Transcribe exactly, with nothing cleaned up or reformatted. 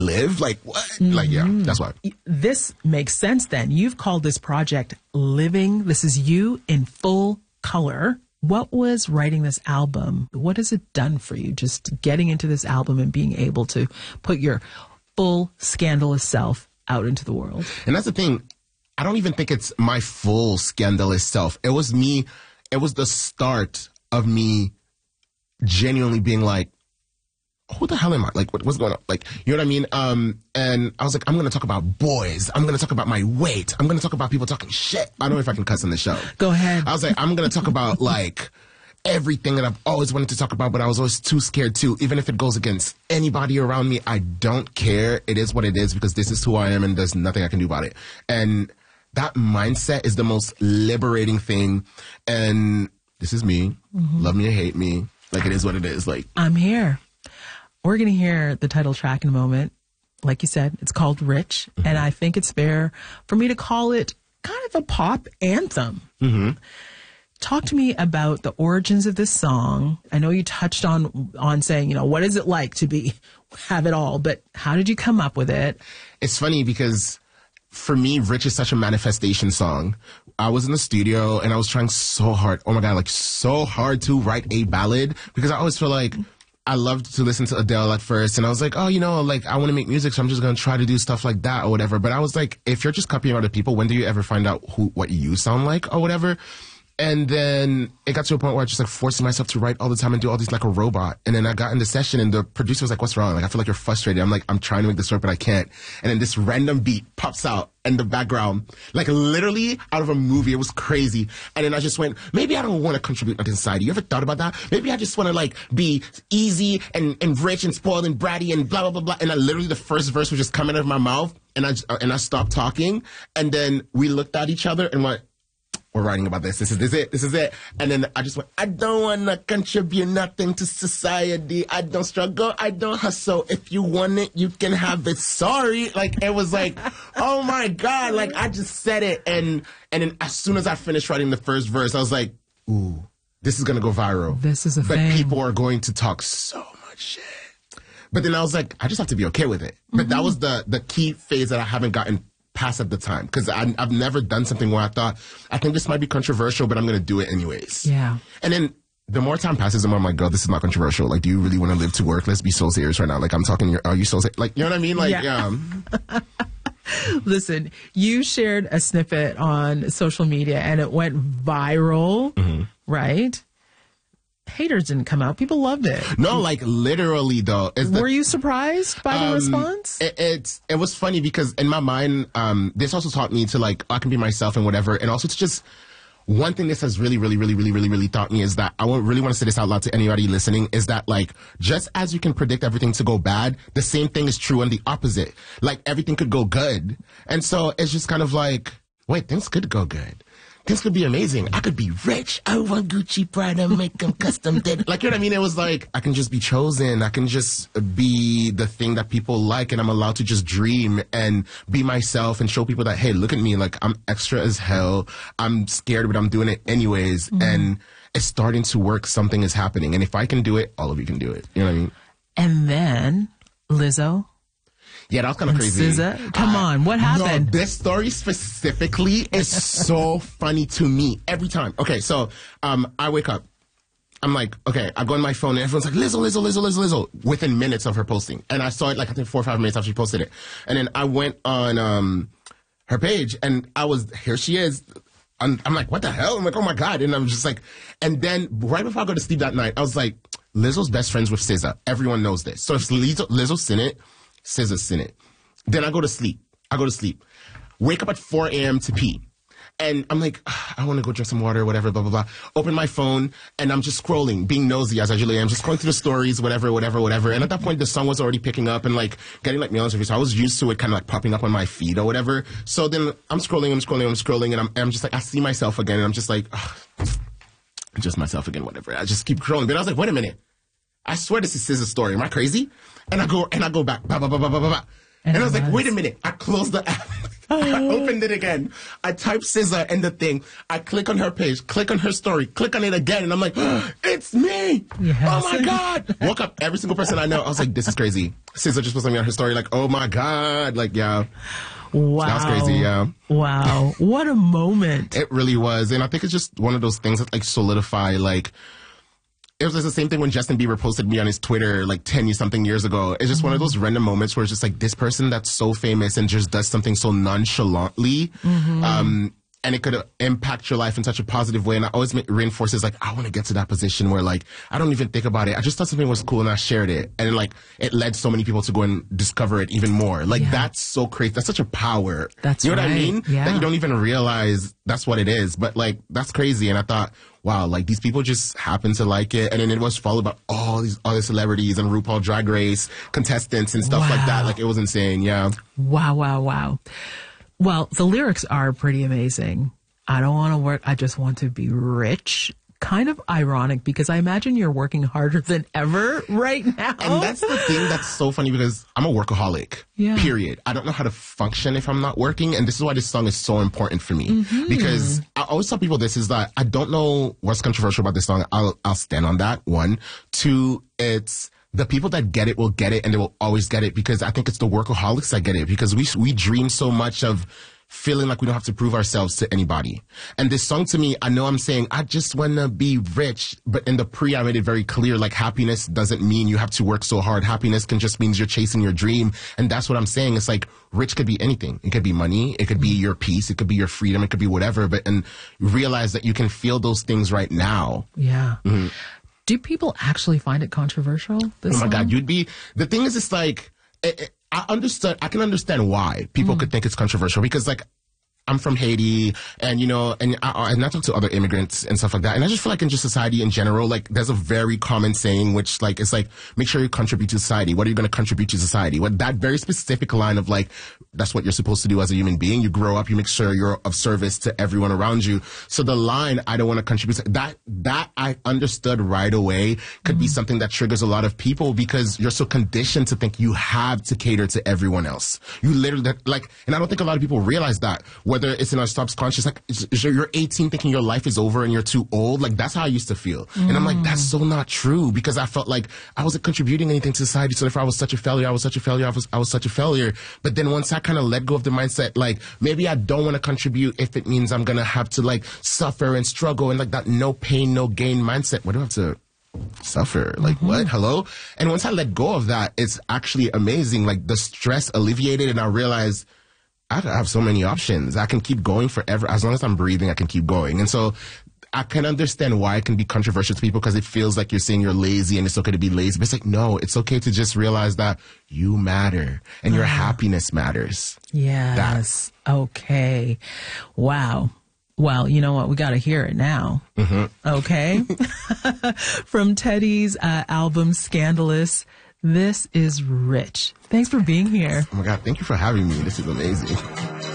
live? Like, what? Mm-hmm. Like, yeah, that's why. This makes sense then. You've called this project Living. This is you in full color. What was writing this album? What has it done for you? Just getting into this album and being able to put your full scandalous self out into the world. And that's the thing. I don't even think it's my full scandalous self. It was me. It was the start of me genuinely being like, who the hell am I? Like, what, what's going on? Like, you know what I mean? Um, and I was like, I'm going to talk about boys. I'm going to talk about my weight. I'm going to talk about people talking shit. I don't know if I can cuss on the show. Go ahead. I was like, I'm going to talk about, like, everything that I've always wanted to talk about, but I was always too scared to. Even if it goes against anybody around me, I don't care. It is what it is because this is who I am and there's nothing I can do about it. And that mindset is the most liberating thing. And this is me. Mm-hmm. Love me or hate me. Like, it is what it is. Like, I'm here. We're going to hear the title track in a moment. Like you said, it's called Rich. Mm-hmm. And I think it's fair for me to call it kind of a pop anthem. Mm-hmm. Talk to me about the origins of this song. I know you touched on on saying, you know, what is it like to be have it all? But how did you come up with it? It's funny because for me, Rich is such a manifestation song. I was in the studio and I was trying so hard. Oh my God, like so hard to write a ballad because I always feel like I loved to listen to Adele at first. And I was like, oh, you know, like I want to make music. So I'm just going to try to do stuff like that or whatever. But I was like, if you're just copying other people, when do you ever find out who what you sound like or whatever? And then it got to a point where I just like forcing myself to write all the time and do all these like a robot. And then I got in the session and the producer was like, what's wrong? Like, I feel like you're frustrated. I'm like, I'm trying to make this work, but I can't. And then this random beat pops out in the background, like literally out of a movie. It was crazy. And then I just went, maybe I don't want to contribute nothing to society. You ever thought about that? Maybe I just want to like be easy and, and rich and spoiled and bratty and blah, blah, blah, blah. And I literally, the first verse was just coming out of my mouth and I, and I stopped talking. And then we looked at each other and went, we're writing about this. This is, this is it. This is it. And then I just went, I don't want to contribute nothing to society. I don't struggle. I don't hustle. If you want it, you can have it. Sorry. Like, it was like, oh my God. Like, I just said it. And, and then as soon as I finished writing the first verse, I was like, ooh, this is going to go viral. This is a But thing. people are going to talk so much shit. But then I was like, I just have to be okay with it. But mm-hmm. that was the, the key phase that I haven't gotten past at the time, because I've never done something where I thought, I think this might be controversial, but I'm going to do it anyways. Yeah. And then the more time passes, the more I'm like, girl, this is not controversial. Like, do you really want to live to work? Let's be so serious right now. Like, I'm talking, are you so serious? Like, you know what I mean? Like, yeah. yeah. Listen, you shared a snippet on social media and it went viral, mm-hmm. right? Haters didn't come out. People loved it. No, like literally though. The, Were you surprised by the um, response? It, it's it was funny because in my mind, um, this also taught me to like, I can be myself and whatever. And also to just, one thing this has really, really, really, really, really, really taught me is that I really want to say this out loud to anybody listening is that like, just as you can predict everything to go bad, the same thing is true on the opposite. Like everything could go good. And so it's just kind of like, wait, things could go good. This could be amazing. I could be rich. I want Gucci, Prada, make them custom. Did. Like, you know what I mean? It was like, I can just be chosen. I can just be the thing that people like, and I'm allowed to just dream and be myself and show people that, hey, look at me. Like, I'm extra as hell. I'm scared, but I'm doing it anyways. Mm-hmm. And it's starting to work. Something is happening. And if I can do it, all of you can do it. You know what I mean? And then Lizzo. Yeah, that was kind of crazy. S Z A? Come uh, on, what happened? No, this story specifically is so funny to me every time. Okay, so um, I wake up. I'm like, okay, I go on my phone and everyone's like, Lizzo, Lizzo, Lizzo, Lizzo, Lizzo, within minutes of her posting. And I saw it like, I think four or five minutes after she posted it. And then I went on um, her page and I was, here she is. I'm, I'm like, what the hell? I'm like, oh my God. And I'm just like, and then right before I go to sleep that night, I was like, Lizzo's best friends with S Z A. Everyone knows this. So if Lizzo, Lizzo's in it, S Z A's in it. Then I go to sleep. I go to sleep. Wake up at four a.m. to pee. And I'm like, I want to go drink some water, whatever, blah, blah, blah. Open my phone, and I'm just scrolling, being nosy as I usually am, just scrolling through the stories, whatever, whatever, whatever. And at that point, the song was already picking up and, like, getting, like, millions of views. So I was used to it kind of, like, popping up on my feed or whatever. So then I'm scrolling, I'm scrolling, I'm scrolling, and I'm, and I'm just like, I see myself again, and I'm just like, just myself again, whatever. I just keep scrolling. But I was like, wait a minute. I swear this is S Z A's story. Am I crazy? And I go, and I go back, blah, blah, blah, blah, blah, blah. And, and I was like, wait a minute. I closed the app. I opened it again. I type S Z A in the thing. I click on her page, click on her story, click on it again, and I'm like, it's me! Yes. Oh my God! Woke up every single person I know. I was like, this is crazy. S Z A just posted me on her story, like, oh my God. Like, yeah. Wow. That was crazy, yeah. Wow. What a moment. It really was. And I think it's just one of those things that like solidify, like, it was the same thing when Justin Bieber posted me on his Twitter like ten something years ago. It's just mm-hmm. one of those random moments where it's just like this person that's so famous and just does something so nonchalantly. Mm-hmm. Um, and it could impact your life in such a positive way. And I always make, reinforces like, I want to get to that position where like, I don't even think about it. I just thought something was cool and I shared it. And like, it led so many people to go and discover it even more. Like, yeah. that's so crazy. That's such a power. That's You know right. what I mean? Yeah. That you don't even realize that's what it is. But like, that's crazy. And I thought, wow, like these people just happen to like it. And then it was followed by all these other celebrities and RuPaul Drag Race contestants and stuff wow. like that. Like, it was insane. Yeah. Wow, wow, wow. Well, the lyrics are pretty amazing. I don't want to work. I just want to be rich. Kind of ironic because I imagine you're working harder than ever right now. And that's the thing that's so funny because I'm a workaholic, yeah. period. I don't know how to function if I'm not working. And this is why this song is so important for me. Mm-hmm. Because I always tell people this is that I don't know what's controversial about this song. I'll, I'll stand on that. One. Two, it's the people that get it will get it and they will always get it because I think it's the workaholics that get it because we, we dream so much of feeling like we don't have to prove ourselves to anybody. And this song to me, I know I'm saying, I just want to be rich. But in the pre, I made it very clear, like happiness doesn't mean you have to work so hard. Happiness can just mean you're chasing your dream. And that's what I'm saying. It's like rich could be anything. It could be money. It could be your peace. It could be your freedom. It could be whatever. But and realize that you can feel those things right now. Yeah. Mm-hmm. Do people actually find it controversial? This oh my song? God. You'd be, the thing is, it's like, it, it, I understand, I can understand why people mm. could think it's controversial because like, I'm from Haiti and, you know, and I, and I talk to other immigrants and stuff like that. And I just feel like in just society in general, like there's a very common saying, which like, it's like, make sure you contribute to society. What are you going to contribute to society? What that very specific line of like, that's what you're supposed to do as a human being. You grow up, you make sure you're of service to everyone around you. So the line, I don't want to contribute to that, that I understood right away could mm-hmm. be something that triggers a lot of people because you're so conditioned to think you have to cater to everyone else. You literally like, and I don't think a lot of people realize that. Whether it's in our subconscious, like you're eighteen thinking your life is over and you're too old. Like that's how I used to feel. Mm. And I'm like, that's so not true because I felt like I wasn't contributing anything to society. So if I was such a failure, I was such a failure, I was, I was such a failure. But then once I kind of let go of the mindset, like maybe I don't want to contribute if it means I'm going to have to like suffer and struggle and like that no pain, no gain mindset. What do I have to suffer? Like mm-hmm. what? Hello? And once I let go of that, it's actually amazing. Like the stress alleviated and I realized I have so many options. I can keep going forever. As long as I'm breathing, I can keep going. And so I can understand why it can be controversial to people because it feels like you're saying you're lazy and it's okay to be lazy. But it's like, no, it's okay to just realize that you matter and your uh, happiness matters. Yes. That. Okay. Wow. Well, you know what? We got to hear it now. Mm-hmm. Okay. From Teddy's uh, album, Scandalous. This is Rich. Thanks for being here. Oh my God, thank you for having me. This is amazing.